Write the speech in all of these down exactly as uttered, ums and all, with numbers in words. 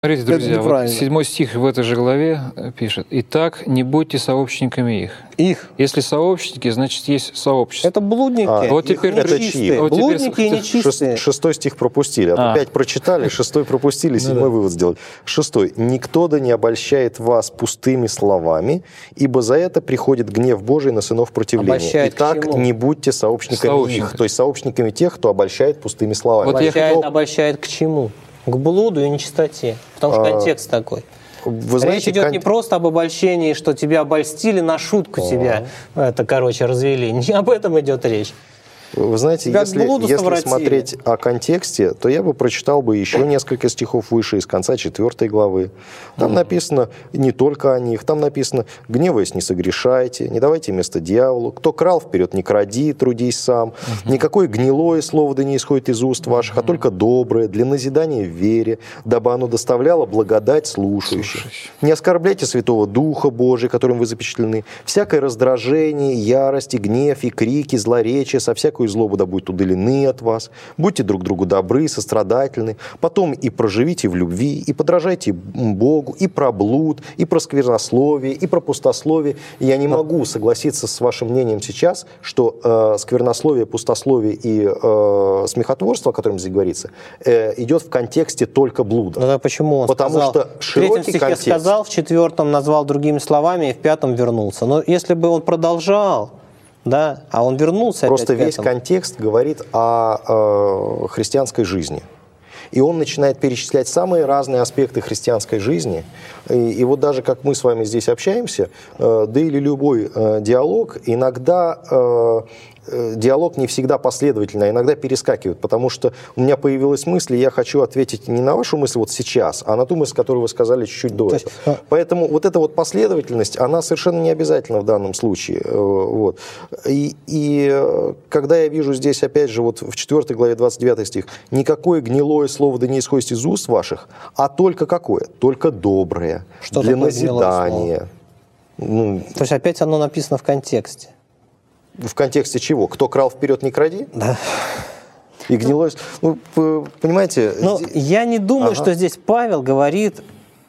Смотрите, друзья, вот седьмой стих в этой же главе пишет: «Итак, не будьте сообщниками их». Их. Если сообщники, значит, есть сообщество. Это блудники. А, вот теперь это чьи? Вот блудники теперь... и нечистые. Шестой стих пропустили. А. Опять прочитали, шестой пропустили, седьмой вывод сделали. Шестой. «Никто да не обольщает вас пустыми словами, ибо за это приходит гнев Божий на сынов противления. Обольщает Итак, не будьте сообщниками их». То есть сообщниками тех, кто обольщает пустыми словами. Вот обольщает, я... обольщает к чему? К блуду и нечистоте. Потому что а, контекст такой. Вы знаете, речь идет кон... не просто об обольщении, что тебя обольстили, на шутку а. тебя это, короче, развели. Не об этом идет речь. Вы знаете, тебя если, если смотреть о контексте, то я бы прочитал бы еще несколько стихов выше, из конца четвертой главы. Там mm. написано не только о них, там написано: «Гневаясь, не согрешайте, не давайте место дьяволу, кто крал, вперед не кради, трудись сам, mm-hmm. никакое гнилое слово да не исходит из уст ваших, mm-hmm. а только доброе, для назидания в вере, дабы оно доставляло благодать слушающим. Не оскорбляйте Святого Духа Божия, которым вы запечатлены, всякое раздражение, ярость и гнев, и крики, злоречие, со всякой злобу да будут удалены от вас. Будьте друг другу добры, сострадательны. Потом и проживите в любви, и подражайте Богу, и про блуд, и про сквернословие, и про пустословие». И я не Но... могу согласиться с вашим мнением сейчас, что э, сквернословие, пустословие и э, смехотворство, о котором здесь говорится, э, идет в контексте только блуда. Ну, да, почему он Потому сказал, что широкий в третьем стихе контекст... сказал, в четвертом назвал другими словами, и в пятом вернулся. Но если бы он продолжал, да, а он вернулся. Просто весь контекст говорит о э, христианской жизни. И он начинает перечислять самые разные аспекты христианской жизни. И, и вот даже как мы с вами здесь общаемся, э, да или любой э, диалог, иногда э, диалог не всегда последовательный, а иногда перескакивает, потому что у меня появилась мысль, и я хочу ответить не на вашу мысль вот сейчас, а на ту мысль, которую вы сказали чуть-чуть до этого. Есть... Поэтому вот эта вот последовательность, она совершенно не обязательна в данном случае. Вот. И, и когда я вижу здесь, опять же, вот в четвёртой главе двадцать девятый стих, «Никакое гнилое слово да не исходит из уст ваших, а только какое? Только доброе, что для назидания». Ну, то есть опять оно написано в контексте. В контексте чего? Кто крал, вперед не кради? Да. И гнилое... Ну, понимаете... Ну, здесь... я не думаю, ага. что здесь Павел говорит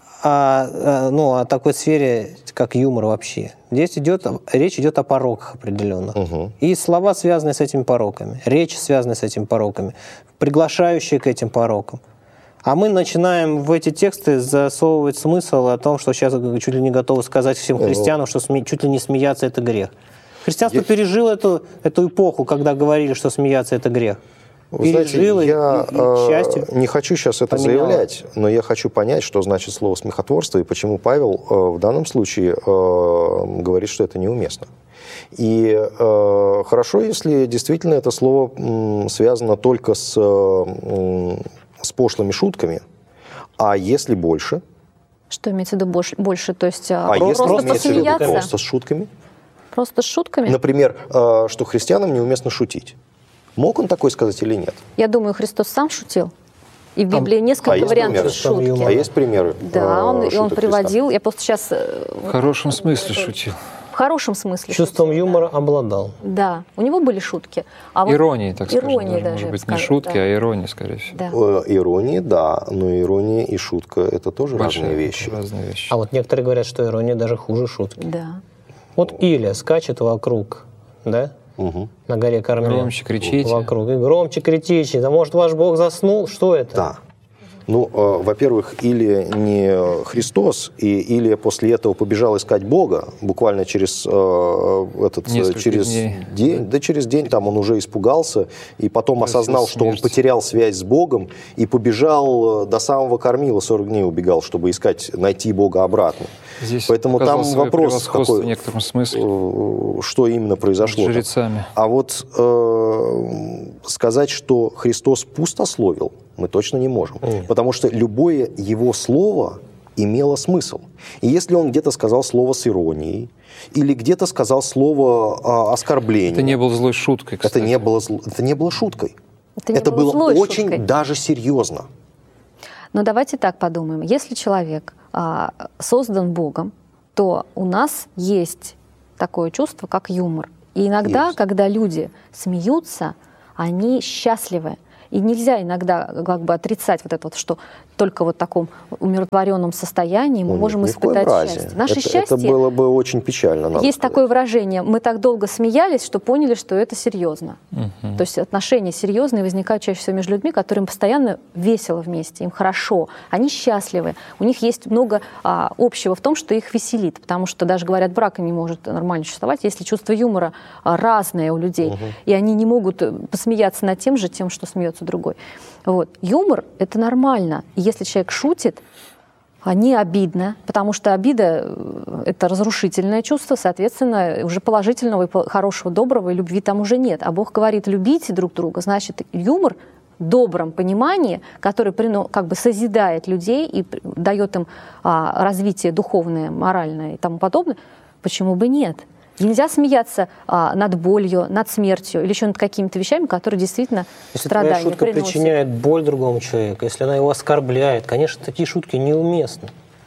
о, ну, о такой сфере, как юмор вообще. Здесь идет, речь идет о пороках определенных. Угу. И слова, связанные с этими пороками. Речь, связанная с этими пороками. Приглашающие к этим порокам. А мы начинаем в эти тексты засовывать смысл о том, что сейчас чуть ли не готовы сказать всем христианам, что сме... чуть ли не смеяться – это грех. Христианство я... пережило эту, эту эпоху, когда говорили, что смеяться – это грех. Вы Пережило, знаете, я и, и, счастье не хочу сейчас это поменяло. заявлять, но я хочу понять, что значит слово «смехотворство» и почему Павел э, в данном случае э, говорит, что это неуместно. И э, хорошо, если действительно это слово м, связано только с, э, с пошлыми шутками, а если больше? Что имеется в виду больше? То есть а просто если посмеяться? Просто с шутками? Просто с шутками? Например, что христианам неуместно шутить. Мог он такой сказать или нет? Я думаю, Христос сам шутил. И в Библии Там, несколько а вариантов шутки. А есть примеры? Да, он, и он приводил. Я просто сейчас... В хорошем смысле шутил. В хорошем смысле. Чувством шутил, юмора да. обладал. Да, у него были шутки. А вот иронии, так скажем. Иронии даже, даже, может быть, скажу, не шутки, да. а иронии, скорее всего. Да. Иронии, да, но ирония и шутка – это тоже Большие, разные вещи. разные вещи. А вот некоторые говорят, что ирония даже хуже шутки. Да. Вот Илия скачет вокруг, да? Угу. На горе Кармель. Громче кричите. Вокруг. И громче кричите. Да может ваш Бог заснул? Что это? Да. Ну, э, во-первых, Илия не Христос, и Илия после этого побежал искать Бога, буквально через, э, этот, через дней. день, да через день там он уже испугался, и потом Просил осознал, смерть. что он потерял связь с Богом, и побежал до самого Кормила, сорок дней убегал, чтобы искать, найти Бога обратно. Здесь Поэтому там вопрос какой, в некотором смысле. что именно произошло. С жрецами. А вот э, сказать, что Христос пустословил, мы точно не можем. Mm. Потому что любое его слово имело смысл. И если он где-то сказал слово с иронией, или где-то сказал слово э, оскорбление... Это не было злой шуткой, кстати. Это не было, это не было шуткой. Это, это было, было очень шуткой. даже серьезно. Но давайте так подумаем. Если человек а, создан Богом, то у нас есть такое чувство, как юмор. И иногда, есть. когда люди смеются, они счастливы. И нельзя иногда как бы отрицать вот это вот, что только вот в таком умиротворенном состоянии мы ну, можем ни в коем испытать разе. счастье. Наше это, счастье... Это было бы очень печально. Надо Есть сказать. такое выражение: мы так долго смеялись, что поняли, что это серьезно. Угу. То есть отношения серьезные возникают чаще всего между людьми, которым постоянно весело вместе, им хорошо, они счастливы. У них есть много а, общего в том, что их веселит, потому что даже, говорят, брак не может нормально существовать, если чувство юмора а, разное у людей, угу. и они не могут посмеяться над тем же, тем, что смеется другой. Вот. Юмор — это нормально. И если человек шутит, не обидно, потому что обида — это разрушительное чувство, соответственно, уже положительного, и хорошего, доброго, и любви там уже нет. А Бог говорит: любите друг друга. Значит, юмор в добром понимании, который как бы созидает людей и дает им а, развитие духовное, моральное и тому подобное, почему бы нет? И нельзя смеяться а, над болью, над смертью или еще над какими-то вещами, которые действительно если страдания твоя шутка приносят. Причиняет боль другому человеку, если она его оскорбляет, конечно, такие шутки неуместны.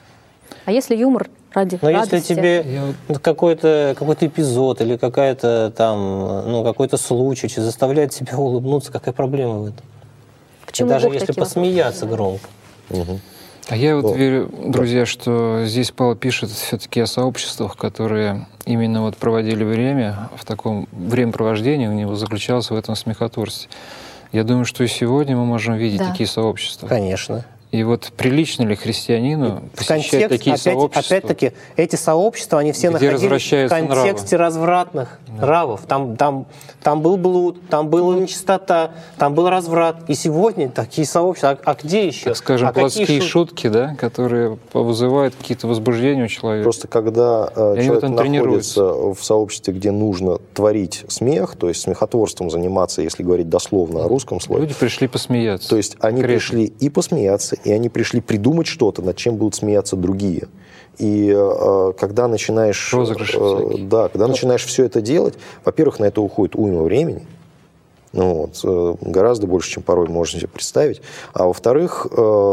А если юмор ради Но радости? если тебе Я... какой-то, какой-то эпизод или какая-то там, ну, какой-то случай заставляет тебя улыбнуться, какая проблема в этом? Почему И даже Бог если такие посмеяться вопросы? громко. Угу. А я вот О, верю, друзья, да. что здесь Павел пишет все-таки о сообществах, которые именно вот проводили время, в таком времяпровождении у него заключалось в этом смехотворстве. Я думаю, что и сегодня мы можем видеть Да. такие сообщества. Конечно. И вот прилично ли христианину посещать такие опять, сообщества? Опять-таки, эти сообщества, они все где находились в контексте нравы. развратных Да. нравов. Там, там, там был блуд, там была нечистота, там был разврат. И сегодня такие сообщества. А, а где еще? Так скажем, а плотские шут... шутки, да, которые вызывают какие-то возбуждения у человека. Просто когда э, И человек находится тренируются. в сообществе, где нужно творить смех, то есть смехотворством заниматься, если говорить дословно о русском слове. Люди пришли посмеяться. То есть они Конкретно. пришли и посмеяться, и они пришли придумать что-то, над чем будут смеяться другие. И э, когда начинаешь, Розыгрыши э, всякие. да, когда начинаешь все это делать, во-первых, на это уходит уйма времени, ну, вот, э, гораздо больше, чем порой можно себе представить. А во-вторых,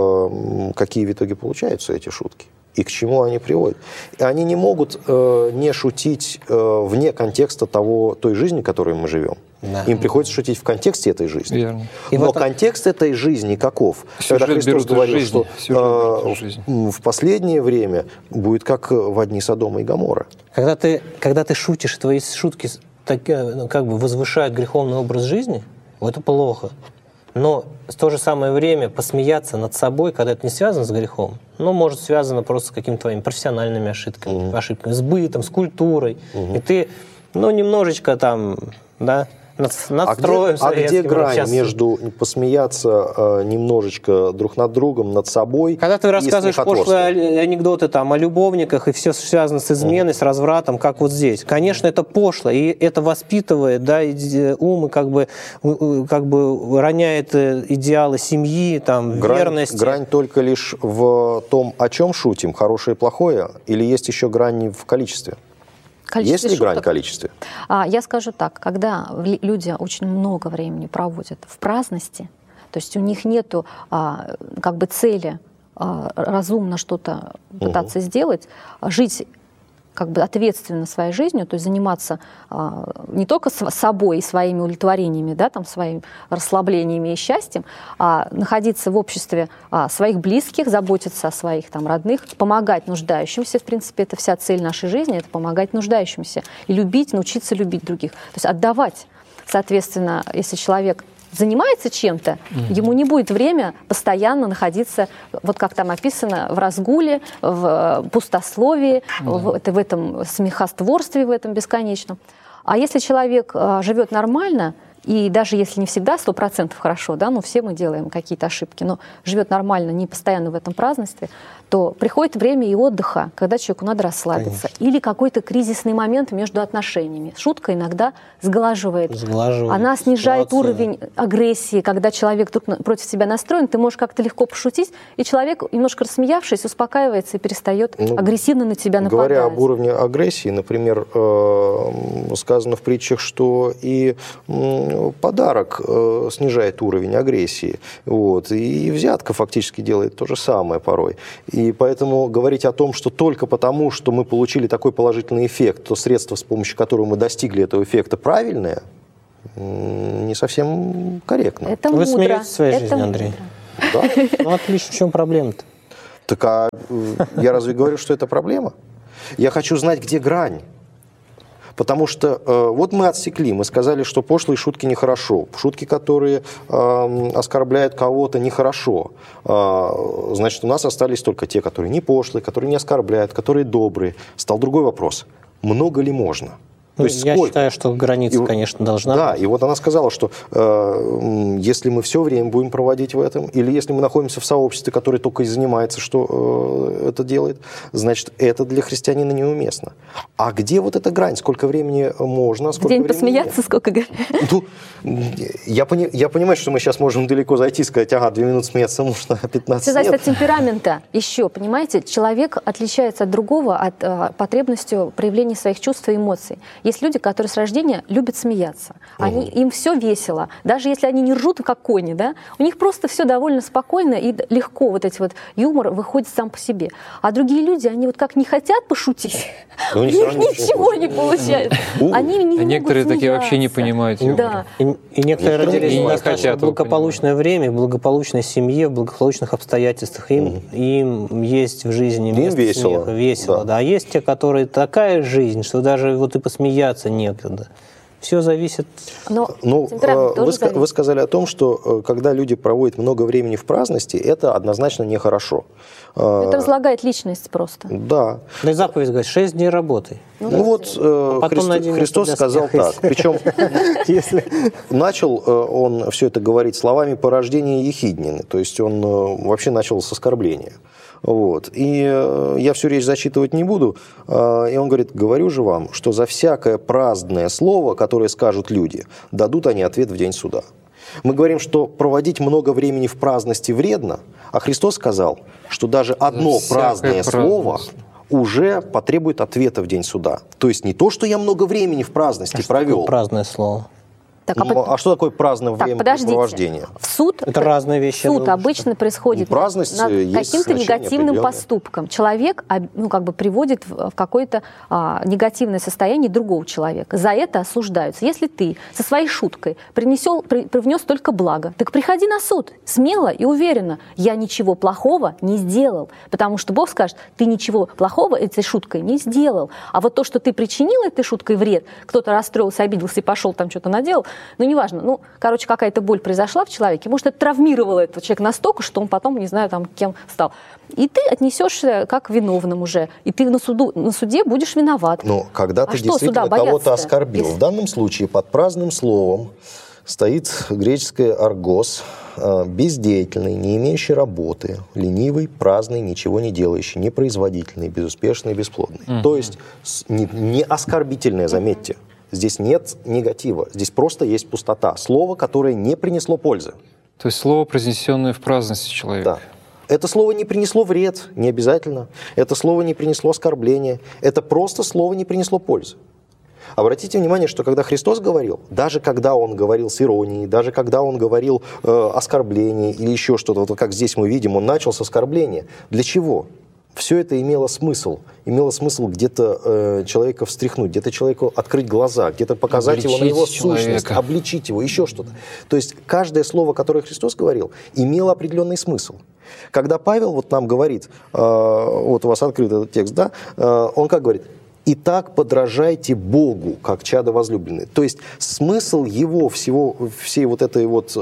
э, какие в итоге получаются эти шутки? И к чему они приводят? И они не могут э, не шутить э, вне контекста того, той жизни, в которой мы живем. Да. Им приходится шутить в контексте этой жизни. Верно. И Но вот это... контекст этой жизни каков? Сюжет Когда Христос берут из говорил, жизни. что Сюжет берут из э, жизни. в, в последнее время будет как в дни Содома и Гоморры. Когда ты, когда ты шутишь, твои шутки так, ну, как бы возвышают греховный образ жизни, вот это плохо. Но в то же самое время посмеяться над собой, когда это не связано с грехом, ну, может, связано просто с какими-то твоими профессиональными ошибками, mm-hmm. ошибками, с бытом, с культурой. Mm-hmm. И ты, ну, немножечко там, да, над, над А строем где, а где грань Сейчас... между посмеяться э, немножечко друг над другом, над собой? Когда ты рассказываешь пошлые пошлые анекдоты там, о любовниках, и все связано с изменой, mm. с развратом, как вот здесь. Конечно, это пошло, и это воспитывает, да, ум, и как бы, как бы роняет идеалы семьи, там, грань, верности. Грань только лишь в том, о чем шутим, хорошее и плохое, или есть еще грань в количестве? Есть ли шуток? грань в количестве? А, я скажу так, когда люди очень много времени проводят в праздности, то есть у них нету а, как бы цели а, разумно что-то пытаться угу. сделать, жить как бы ответственно своей жизнью, то есть заниматься а, не только с собой и своими удовлетворениями, да, там, своими расслаблениями и счастьем, а находиться в обществе а, своих близких, заботиться о своих там, родных, помогать нуждающимся. В принципе, это вся цель нашей жизни, это помогать нуждающимся. И любить, научиться любить других. То есть отдавать. Соответственно, если человек занимается чем-то, mm-hmm. ему не будет время постоянно находиться, вот как там описано, в разгуле, в пустословии, mm-hmm. в, в этом смехотворстве, в этом бесконечном. А если человек а, живет нормально, и даже если не всегда сто процентов хорошо, да, ну все мы делаем какие-то ошибки, но живет нормально, не постоянно в этом празднестве, то приходит время и отдыха, когда человеку надо расслабиться. Конечно. Или какой-то кризисный момент между отношениями. Шутка иногда сглаживает. Сглаживает Она снижает ситуацию. Уровень агрессии, когда человек друг против тебя настроен, ты можешь как-то легко пошутить, и человек, немножко рассмеявшись, успокаивается и перестает ну, агрессивно на тебя нападать. Говоря об уровне агрессии, например, сказано в притчах, что и подарок снижает уровень агрессии. Вот, и взятка фактически делает то же самое порой. И поэтому говорить о том, что только потому, что мы получили такой положительный эффект, то средство, с помощью которого мы достигли этого эффекта, правильное, не совсем корректно. Это Вы мудро. смеетесь в своей Это жизни, мудро. Андрей? Да? Ну, отлично, в чем проблема-то? Так а я разве говорю, что это проблема? Я хочу знать, где грань. Потому что э, вот мы отсекли, мы сказали, что пошлые шутки нехорошо. Шутки, которые э, оскорбляют кого-то, нехорошо. Э, значит, у нас остались только те, которые не пошлые, которые не оскорбляют, которые добрые. Стал другой вопрос. Много ли можно? Ну, То есть я сколько? считаю, что граница, И, конечно, должна да, быть. и вот она сказала, что э, если мы все время будем проводить в этом, или если мы находимся в сообществе, которое только и занимается, что э, это делает, значит, это для христианина неуместно. А где вот эта грань? Сколько времени можно? Сколько В день времени посмеяться, нет? сколько говорят. Ну, я, пони, я понимаю, что мы сейчас можем далеко зайти и сказать, ага, две минуты смеяться можно, а пятнадцать Все зависит нет. от темперамента. Еще, понимаете, человек отличается от другого от э, потребностью проявления своих чувств и эмоций. Есть люди, которые с рождения любят смеяться. Они, угу. Им все весело. Даже если они не ржут, как кони, да, у них просто все довольно спокойно и легко. Вот эти вот юмор выходит сам по себе. А другие люди, они вот как не хотят пошутить, у них ничего не получается. Они не А некоторые такие вообще не понимают юмор. Да. И, и некоторые родились в достаточно хотят, благополучное время, в благополучной семье, в благополучных обстоятельствах. Им, mm. им есть в жизни место весело. смеха, весело. Да. Да. А есть те, которые такая жизнь, что даже вот и посмеяться некогда. Все зависит. Но ну, вы, зависит. Вы сказали о том, что когда люди проводят много времени в праздности, это однозначно нехорошо. Это разлагает личность просто. Да. Да и заповедь говорит, шесть дней работы. Ну, ну вот а Христос, Христос сказал так. Причем начал он все это говорить словами порождения ехиднины. То есть он вообще начал с оскорбления. Вот. И я всю речь зачитывать не буду. И он говорит, говорю же вам, что за всякое праздное слово, которое скажут люди, дадут они ответ в день суда. Мы говорим, что проводить много времени в праздности вредно, а Христос сказал, что даже одно праздное слово уже потребует ответа в день суда. То есть не то, что я много времени в праздности а провел. Что праздное слово? Так, а, ну, а что такое праздное так, времяпрепровождение? В суд, это разные вещи. Суд обычно происходит ну, над каким-то негативным поступком. Человек ну, как бы приводит в какое-то а, негативное состояние другого человека. За это осуждаются. Если ты со своей шуткой принесел, при, привнес только благо, так приходи на суд смело и уверенно. Я ничего плохого не сделал. Потому что Бог скажет, ты ничего плохого этой шуткой не сделал. А вот то, что ты причинил этой шуткой вред, кто-то расстроился, обиделся и пошел там что-то наделал, ну, неважно, ну, короче, какая-то боль произошла в человеке, может, это травмировало этого человека настолько, что он потом, не знаю, там, кем стал. И ты отнесешься как виновным уже, и ты на, суду, на суде будешь виноват. Но когда а ты что, действительно кого-то оскорбил, если... в данном случае под праздным словом стоит греческое аргос, бездеятельный, не имеющий работы, ленивый, праздный, ничего не делающий, непроизводительный, безуспешный, бесплодный. Mm-hmm. То есть не, не оскорбительное, заметьте. Здесь нет негатива, здесь просто есть пустота. Слово, которое не принесло пользы. То есть слово, произнесенное в праздности человека. Да. Это слово не принесло вред, не обязательно. Это слово не принесло оскорбления. Это просто слово не принесло пользы. Обратите внимание, что когда Христос говорил, даже когда Он говорил с иронией, даже когда Он говорил э, оскорбление или еще что-то, вот как здесь мы видим, Он начал с оскорбления. Для чего? Все это имело смысл. Имело смысл где-то э, человека встряхнуть, где-то человеку открыть глаза, где-то показать обличить его на его человека. Сущность, обличить его, еще что-то. То есть каждое слово, которое Христос говорил, имело определенный смысл. Когда Павел вот нам говорит, э, вот у вас открыт этот текст, да, э, он как говорит? «Итак, подражайте Богу, как чадо возлюбленные». То есть смысл его всего, всей вот этой вот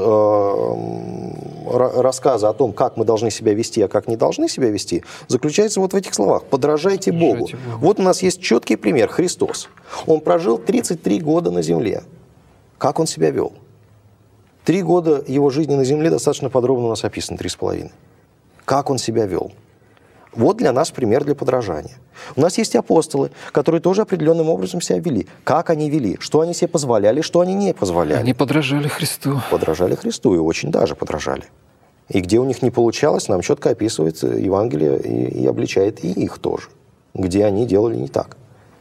э, рассказа о том, как мы должны себя вести, а как не должны себя вести, заключается вот в этих словах. «Подражайте Богу». Богу. Вот у нас есть четкий пример. Христос. Он прожил тридцать три года на земле. Как он себя вел? Три года его жизни на земле достаточно подробно у нас описано, три с половиной. Как он себя вел? Вот для нас пример для подражания. У нас есть апостолы, которые тоже определенным образом себя вели. Как они вели, что они себе позволяли, что они не позволяли. Они подражали Христу. Подражали Христу и очень даже подражали. И где у них не получалось, нам четко описывает Евангелие и, и обличает и их тоже, где они делали не так.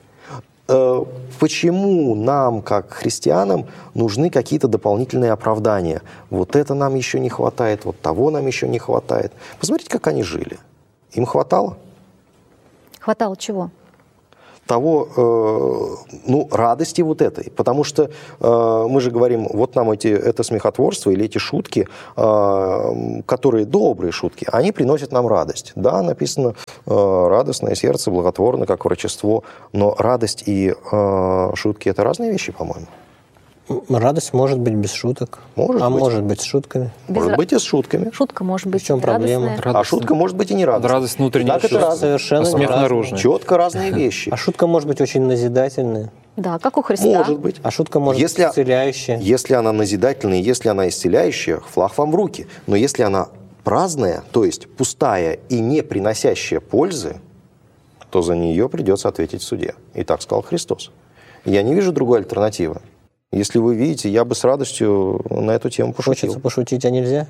Почему нам, как христианам, нужны какие-то дополнительные оправдания? Вот это нам еще не хватает, вот того нам еще не хватает. Посмотрите, как они жили. Им хватало? Хватало чего? того, э, ну, радости вот этой. Потому что э, мы же говорим, вот нам эти, это смехотворство или эти шутки, э, которые добрые шутки, они приносят нам радость. Да, написано э, радостное сердце, благотворно, как врачество, но радость и э, шутки — это разные вещи, по-моему. Радость может быть без шуток, может а быть. может быть с шутками. Без может ра... быть и с шутками. Шутка может быть. В чем проблема? А шутка может быть и не радостная. Радость внутренняя. Так это раз... совершенно а смех наружный. Четко разные вещи. А шутка может быть очень назидательная. Да, как у Христа. Может быть. А шутка может если, быть исцеляющая. Если она назидательная, если она исцеляющая, флаг вам в руки. Но если она праздная, то есть пустая и не приносящая пользы, то за нее придется ответить в суде. И так сказал Христос. Я не вижу другой альтернативы. Если вы видите, я бы с радостью на эту тему пошутил. Хочется пошутить, а нельзя?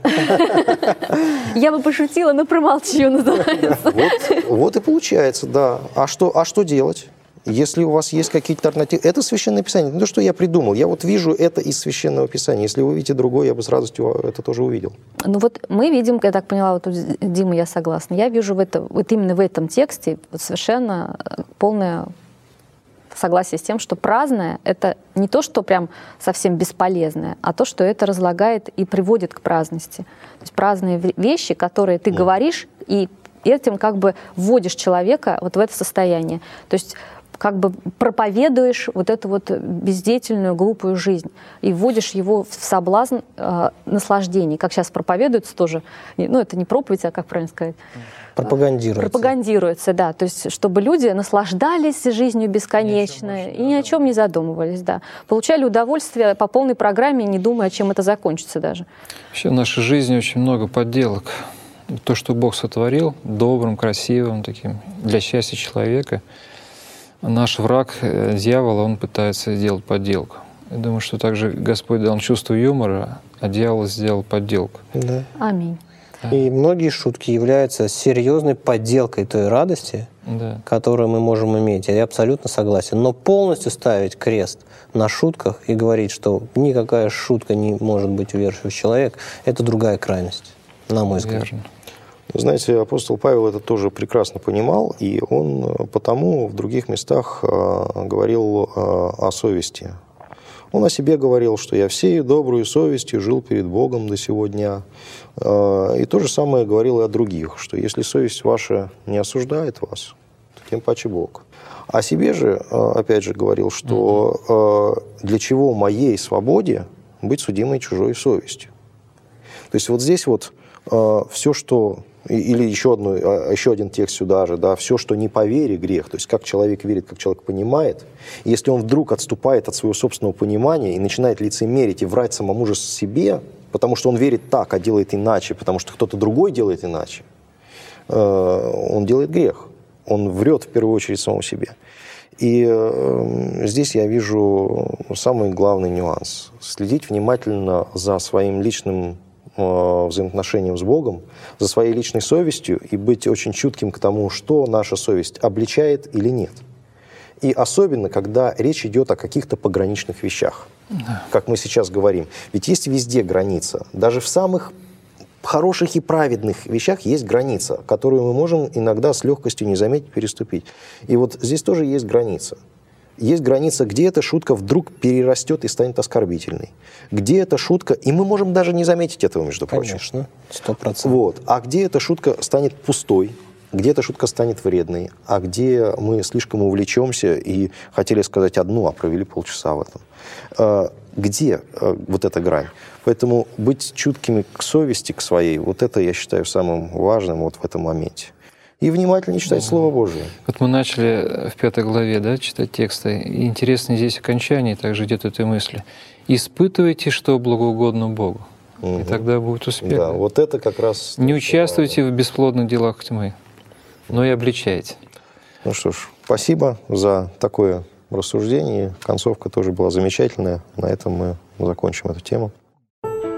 Я бы пошутила, но промолчу, называется. Вот и получается, да. А что делать? Если у вас есть какие-то альтернативы, это Священное Писание. Не то, что я придумал. Я вот вижу это из Священного Писания. Если вы видите другое, я бы с радостью это тоже увидел. Ну вот мы видим, я так поняла, вот у Димы я согласна, я вижу в это, вот именно в этом тексте вот совершенно полное согласие с тем, что праздное — это не то, что прям совсем бесполезное, а то, что это разлагает и приводит к праздности. То есть праздные вещи, которые ты говоришь, и этим как бы вводишь человека вот в это состояние. То есть как бы проповедуешь вот эту вот бездеятельную, глупую жизнь и вводишь его в соблазн э, наслаждений. Как сейчас проповедуется тоже, ну это не проповедь, а как правильно сказать? Пропагандируется. Пропагандируется, да. То есть чтобы люди наслаждались жизнью бесконечной и ни о чем не задумывались, да. Получали удовольствие по полной программе, не думая, чем это закончится даже. Вообще в нашей жизни очень много подделок. То, что Бог сотворил, добрым, красивым, таким, для счастья человека, наш враг, дьявол, он пытается сделать подделку. Я думаю, что также Господь дал чувство юмора, а дьявол сделал подделку. Да. Аминь. Да. И многие шутки являются серьезной подделкой той радости, да, которую мы можем иметь. Я абсолютно согласен. Но полностью ставить крест на шутках и говорить, что никакая шутка не может быть увершив человек, это другая крайность, на мой взгляд. Верно. Знаете, апостол Павел это тоже прекрасно понимал, и он потому в других местах говорил о совести. Он о себе говорил, что «я всею добрую совестью жил перед Богом до сего дня». И то же самое говорил и о других, что если совесть ваша не осуждает вас, то тем паче Бог. О себе же, опять же, говорил, что для чего моей свободе быть судимой чужой совестью. То есть вот здесь вот все, что... Или еще, одну, еще один текст сюда же, да, все, что не по вере, грех, то есть как человек верит, как человек понимает, и если он вдруг отступает от своего собственного понимания и начинает лицемерить и врать самому же себе, потому что он верит так, а делает иначе, потому что кто-то другой делает иначе, он делает грех, он врет в первую очередь самому себе. И здесь я вижу самый главный нюанс. Следить внимательно за своим личным взаимоотношением с Богом, за своей личной совестью и быть очень чутким к тому, что наша совесть обличает или нет. И особенно, когда речь идет о каких-то пограничных вещах, да, как мы сейчас говорим. Ведь есть везде граница. Даже в самых хороших и праведных вещах есть граница, которую мы можем иногда с легкостью не заметить, переступить. И вот здесь тоже есть граница. Есть граница, где эта шутка вдруг перерастет и станет оскорбительной. Где эта шутка, и мы можем даже не заметить этого, между прочим. Конечно, сто процентов. Вот. А где эта шутка станет пустой, где эта шутка станет вредной, а где мы слишком увлечемся и хотели сказать одну, а провели полчаса в этом. Где вот эта грань? Поэтому быть чуткими к совести, к своей, вот это я считаю самым важным вот в этом моменте. И внимательнее читать Слово Божие. Вот мы начали в пятой главе, да, читать тексты. И интересно здесь окончание также идет этой мысли. «Испытывайте, что благоугодно Богу, угу, и тогда будет успех». Да, вот это как раз... Не участвуйте в бесплодных делах тьмы, но и обличайте. Ну что ж, спасибо за такое рассуждение. Концовка тоже была замечательная. На этом мы закончим эту тему.